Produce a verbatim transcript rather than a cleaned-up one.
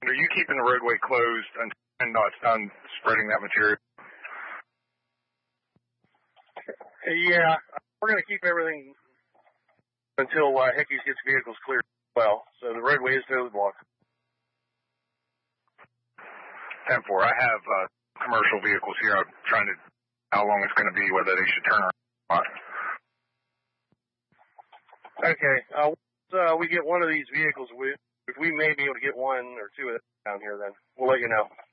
Are you keeping the roadway closed until PennDOT's done spreading that material? Yeah, we're going to keep everything until uh, Heckes gets vehicles cleared as well. So the roadway is totally blocked. ten four, I have uh, commercial vehicles here. I'm trying to, how long it's going to be, whether they should turn around. Okay. Uh, once uh, we get one of these vehicles, we, we may be able to get one or two of them down here then. We'll let you know.